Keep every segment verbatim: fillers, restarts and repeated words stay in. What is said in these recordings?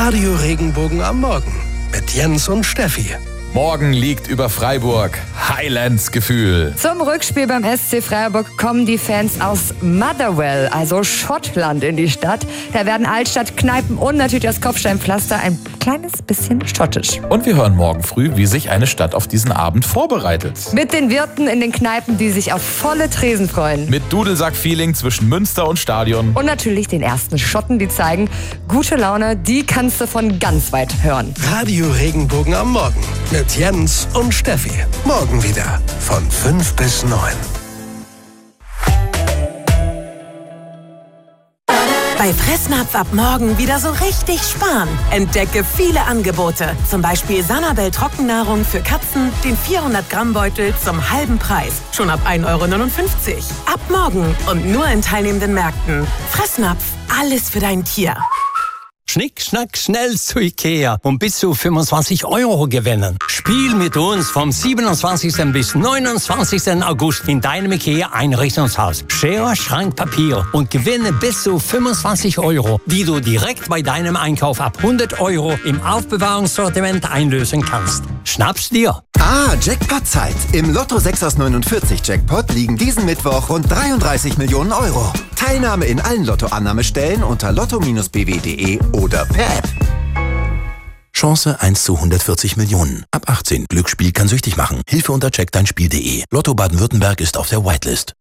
Radio Regenbogen am Morgen mit Jens und Steffi. Morgen liegt über Freiburg Highlands-Gefühl. Zum Rückspiel beim S C Freiburg kommen die Fans aus Motherwell, also Schottland, in die Stadt. Da werden Altstadt, Kneipen und natürlich das Kopfsteinpflaster ein kleines bisschen schottisch. Und wir hören morgen früh, wie sich eine Stadt auf diesen Abend vorbereitet. Mit den Wirten in den Kneipen, die sich auf volle Tresen freuen. Mit Dudelsack-Feeling zwischen Münster und Stadion. Und natürlich den ersten Schotten, die zeigen, gute Laune, die kannst du von ganz weit hören. Radio Regenbogen am Morgen mit Jens und Steffi. Morgen wieder von fünf bis neun. Bei Fressnapf ab morgen wieder so richtig sparen. Entdecke viele Angebote. Zum Beispiel Sanabel Trockennahrung für Katzen, den vierhundert Gramm Beutel zum halben Preis. Schon ab ein Euro neunundfünfzig. Ab morgen und nur in teilnehmenden Märkten. Fressnapf, alles für dein Tier. Schnick, schnack, schnell zu Ikea und bis zu fünfundzwanzig Euro gewinnen. Spiel mit uns vom siebenundzwanzigsten bis neunundzwanzigsten August in deinem Ikea-Einrichtungshaus. Schere, Schrank, Papier und gewinne bis zu fünfundzwanzig Euro, die du direkt bei deinem Einkauf ab hundert Euro im Aufbewahrungssortiment einlösen kannst. Schnapp's dir! Ah, Jackpot-Zeit. Im Lotto sechs aus neunundvierzig Jackpot liegen diesen Mittwoch rund dreiunddreißig Millionen Euro. Teilnahme in allen Lottoannahmestellen unter lotto Bindestrich b w punkt de oder per App. Chance eins zu hundertvierzig Millionen. Ab achtzehn. Glücksspiel kann süchtig machen. Hilfe unter check dein Spiel punkt de. Lotto Baden-Württemberg ist auf der Whitelist.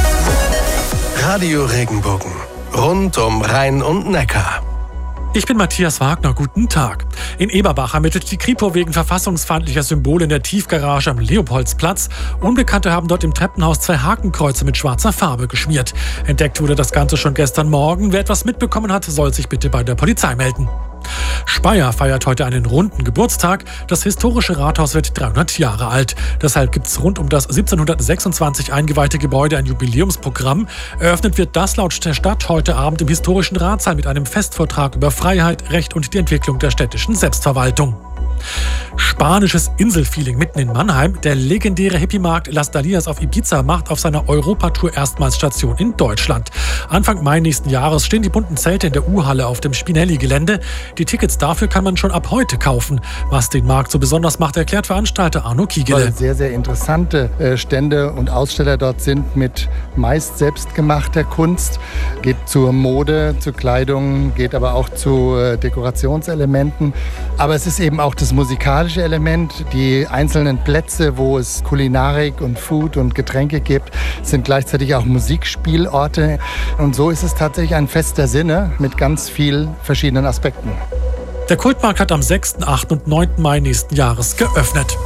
Radio Regenbogen. Rund um Rhein und Neckar. Ich bin Matthias Wagner, guten Tag. In Eberbach ermittelt die Kripo wegen verfassungsfeindlicher Symbole in der Tiefgarage am Leopoldsplatz. Unbekannte haben dort im Treppenhaus zwei Hakenkreuze mit schwarzer Farbe geschmiert. Entdeckt wurde das Ganze schon gestern Morgen. Wer etwas mitbekommen hat, soll sich bitte bei der Polizei melden. Speyer feiert heute einen runden Geburtstag. Das historische Rathaus wird dreihundert Jahre alt. Deshalb gibt es rund um das siebzehnhundertsechsundzwanzig eingeweihte Gebäude ein Jubiläumsprogramm. Eröffnet wird das laut der Stadt heute Abend im historischen Ratssaal mit einem Festvortrag über Freiheit, Recht und die Entwicklung der städtischen Selbstverwaltung. Spanisches Inselfeeling mitten in Mannheim. Der legendäre Hippie-Markt Las Dalias auf Ibiza macht auf seiner Europatour erstmals Station in Deutschland. Anfang Mai nächsten Jahres stehen die bunten Zelte in der U-Halle auf dem Spinelli-Gelände. Die Tickets dafür kann man schon ab heute kaufen. Was den Markt so besonders macht, erklärt Veranstalter Arno Kiegele. Weil sehr, sehr interessante Stände und Aussteller dort sind mit meist selbstgemachter Kunst. Geht zur Mode, zu Kleidung, geht aber auch zu Dekorationselementen. Aber es ist eben auch das musikalische Element. Die einzelnen Plätze, wo es Kulinarik und Food und Getränke gibt, sind gleichzeitig auch Musikspielorte. Und so ist es tatsächlich ein Fest der Sinne mit ganz vielen verschiedenen Aspekten. Der Kultmarkt hat am sechsten, achten und neunten Mai nächsten Jahres geöffnet.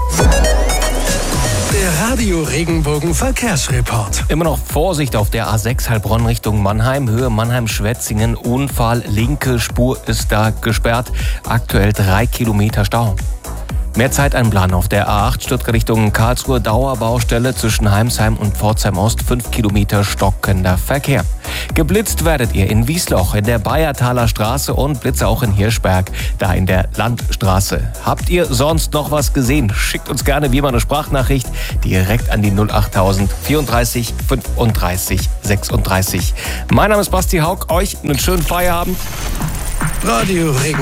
Der Radio Regenbogen Verkehrsreport. Immer noch Vorsicht auf der A sechs Heilbronn Richtung Mannheim, Höhe Mannheim-Schwetzingen. Unfall, linke Spur ist da gesperrt. Aktuell drei Kilometer Stau. Mehr Zeit einplanen auf der A acht Stuttgart Richtung Karlsruhe. Dauerbaustelle zwischen Heimsheim und Pforzheim Ost. fünf Kilometer stockender Verkehr. Geblitzt werdet ihr in Wiesloch, in der Bayertaler Straße und Blitze auch in Hirschberg, da in der Landstraße. Habt ihr sonst noch was gesehen? Schickt uns gerne wie immer eine Sprachnachricht direkt an die null achttausend vierunddreißig fünfunddreißig sechsunddreißig. Mein Name ist Basti Haug. Euch einen schönen Feierabend. Radio Regenbogen.